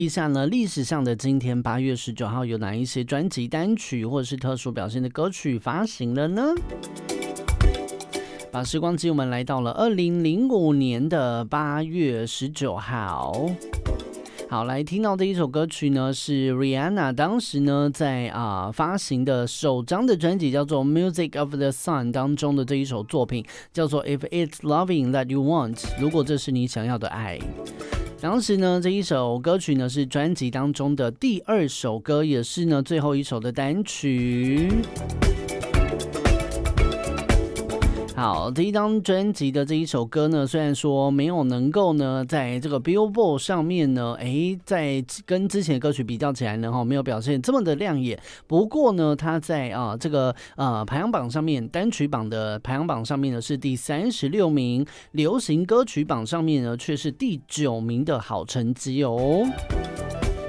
一下呢，历史上的今天8月19号有哪一些专辑单曲或者是特殊表现的歌曲发行了呢？把时光机我们来到了2005年的8月19号。好，来听到的一首歌曲呢是 Rihanna 当时呢在发行的首张的专辑叫做 Music of the Sun 当中的这一首作品叫做 If It's Loving That You Want， 如果这是你想要的爱。当时呢这一首歌曲呢是专辑当中的第2首歌，也是呢最后一首的单曲。好，这一张专辑的这一首歌呢，虽然说没有能够呢在这个 Billboard 上面呢，在跟之前的歌曲比较起来呢，没有表现这么的亮眼。不过呢，它在这个排行榜上面，单曲榜的排行榜上面呢是第36名，流行歌曲榜上面呢却是第9名的好成绩哦。